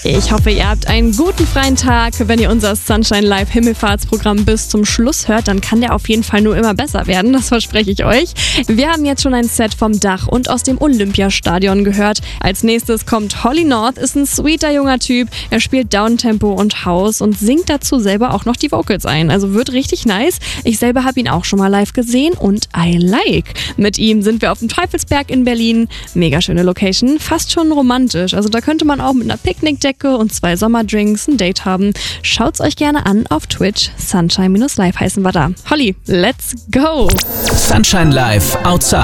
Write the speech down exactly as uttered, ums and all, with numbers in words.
Ich hoffe, ihr habt einen guten freien Tag. Wenn ihr unser Sunshine Live Himmelfahrtsprogramm bis zum Schluss hört, dann kann der auf jeden Fall nur immer besser werden, das verspreche ich euch. Wir haben jetzt schon ein Set vom Dach und aus dem Olympiastadion gehört. Als nächstes kommt Holly North, ist ein sweeter junger Typ. Er spielt Downtempo und House und singt dazu selber auch noch die Vocals ein. Also wird richtig nice. Ich selber habe ihn auch schon mal live gesehen und I like. Mit ihm sind wir auf dem Teufelsberg in Berlin. Mega schöne Location, fast schon romantisch. Also da könnte man auch mit einer Picknickdecke und zwei Sommerdrinks ein Date haben. Schaut's euch gerne an auf Twitch. Sunshine Live heißen wir da. Holly, let's go! Sunshine Live Outside.